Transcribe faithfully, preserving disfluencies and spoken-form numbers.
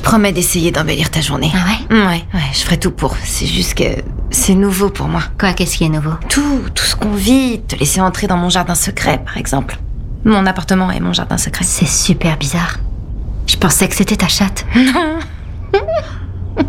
promets d'essayer d'embellir ta journée. Ah ouais? Ouais, ouais, je ferai tout pour. C'est juste que c'est nouveau pour moi. Quoi, qu'est-ce qui est nouveau? Tout, tout ce qu'on vit, te laisser entrer dans mon jardin secret, par exemple. Mon appartement est mon jardin secret. C'est super bizarre. Je pensais que c'était ta chatte. Non.